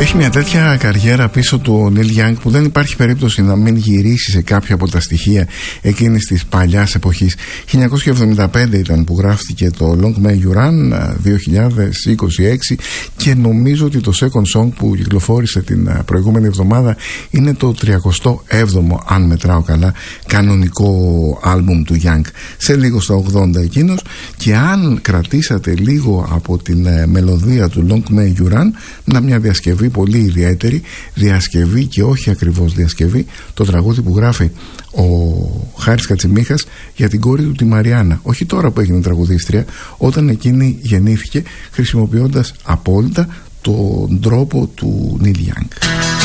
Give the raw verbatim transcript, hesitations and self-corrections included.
Έχει μια τέτοια καριέρα πίσω του ο Νίλ Γιάνγκ που δεν υπάρχει περίπτωση να μην γυρίσει σε κάποια από τα στοιχεία εκείνης της παλιάς εποχής. χίλια εννιακόσια εβδομήντα πέντε ήταν που γράφτηκε το Long May You Run, δύο χιλιάδες είκοσι έξι, και νομίζω ότι το second song που κυκλοφόρησε την προηγούμενη εβδομάδα είναι το τριακοστό έβδομο, αν μετράω καλά, κανονικό άλμπουμ του Γιάνγκ. Σε λίγο στα ογδόντα εκείνος, και αν κρατήσατε λίγο από την μελωδία του Long May You Run, να μια διασκευή πολύ ιδιαίτερη, διασκευή και όχι ακριβώς διασκευή, το τραγούδι που γράφει ο Χάρης Κατσιμίχας για την κόρη του τη Μαριάννα, όχι τώρα που έγινε τραγουδίστρια, όταν εκείνη γεννήθηκε, χρησιμοποιώντας απόλυτα τον τρόπο του Νίλ Γιάνγκ.